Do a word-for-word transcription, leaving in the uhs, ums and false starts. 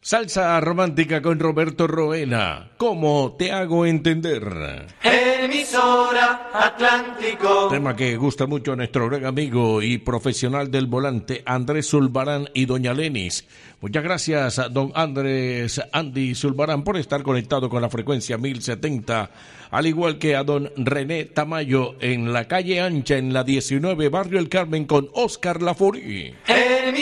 Salsa romántica con Roberto Roena. ¿Cómo te hago entender? Emisora Atlántico. Tema que gusta mucho a nuestro gran amigo y profesional del volante Andrés Zulbarán y doña Lenis. Muchas gracias a don Andrés Andy Zulbarán por estar conectado con la frecuencia mil setenta, al igual que a don René Tamayo en la calle Ancha en la diecinueve, Barrio El Carmen, con Oscar Laforí.